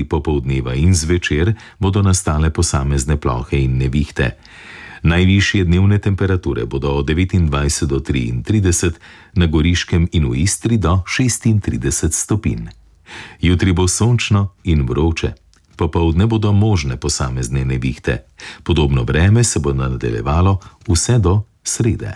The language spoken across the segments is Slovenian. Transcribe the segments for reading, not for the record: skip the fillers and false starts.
popoldneva in zvečer bodo nastale posamezne plohe in nevihte. Najvišje dnevne temperature bodo od 29 do 33, na Goriškem in v Istri do 36 stopinj. Jutri bo sončno in vroče. Popoldne bodo možne posamezne nevihte. Podobno vreme se bo nadaljevalo vse do srede.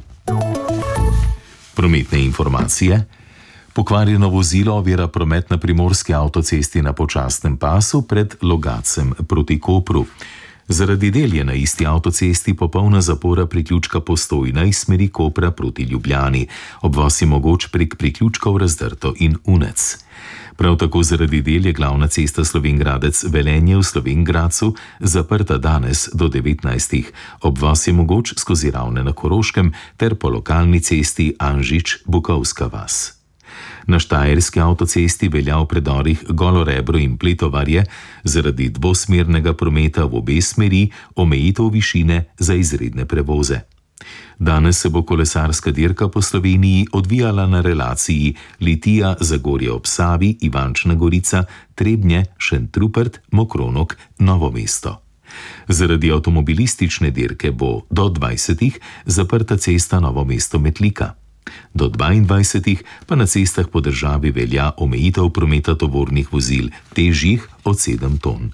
Prometne informacije. Pokvarjeno vozilo ovira promet na primorski avtocesti na počasnem pasu pred Logatcem proti Kopru. Zaradi del je na isti avtocesti popolna zapora priključka Postojna iz smeri Kopra proti Ljubljani. Obvoz je mogoč prek priključkov Razdrto in Unec. Prav tako zaradi del je glavna cesta Slovenj Gradec-Velenje v Slovenj Gradcu zaprta danes do 19. Obvoz je mogoč skozi Ravne na Koroškem ter po lokalni cesti Anžič-Bukovska vas. Na štajerski avtocesti velja v predorih Golorebro in Pletovarje zaradi dvosmernega prometa v obe smeri omejitev višine za izredne prevoze. Danes se bo kolesarska dirka po Sloveniji odvijala na relaciji Litija-Zagorje ob Savi, Ivančna Gorica, Trebnje, Šentrupert, Mokronog, Novo mesto. Zaradi avtomobilistične dirke bo do 20. zaprta cesta Novo mesto-Metlika. Do 22. pa na cestah po državi velja omejitev prometa tovornih vozil težjih od 7,5 ton.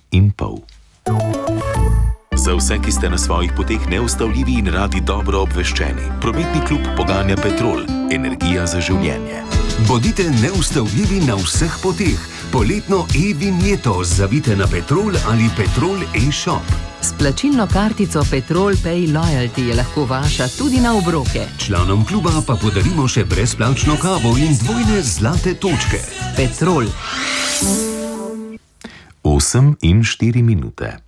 Za vse, ki ste na svojih poteh neustavljivi in radi dobro obveščeni, prometni klub poganja Petrol, energija za življenje. Bodite neustavljivi na vseh poteh. Poletno e-vinjeto zavite na Petrol ali Petrol e-shop. S plačilno kartico Petrol Pay Loyalty je lahko vaša tudi na obroke. Članom kluba pa podarimo še brezplačno kavo in dvojne zlate točke. Petrol. 8:04.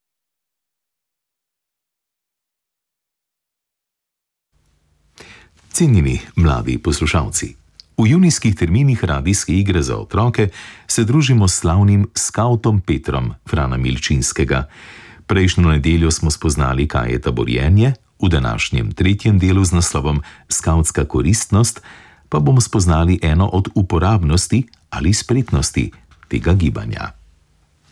Cenjeni mladi poslušalci, v junijskih terminih radijske igre za otroke se družimo s slavnim skavtom Petrom Frana Milčinskega. Prejšnjo nedeljo smo spoznali, kaj je taborjenje, v današnjem tretjem delu z naslovom Skavtska koristnost pa bomo spoznali eno od uporabnosti ali spretnosti tega gibanja.